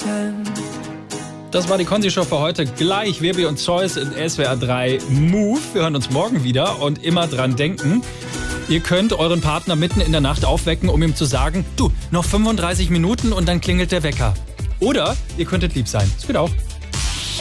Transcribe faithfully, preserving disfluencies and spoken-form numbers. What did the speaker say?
Das war die Konzi-Show für heute. Gleich Wirbi und Zeus in S W R drei Move. Wir hören uns morgen wieder und immer dran denken. Ihr könnt euren Partner mitten in der Nacht aufwecken, um ihm zu sagen, du, noch fünfunddreißig Minuten und dann klingelt der Wecker. Oder ihr könntet lieb sein. Das geht auch.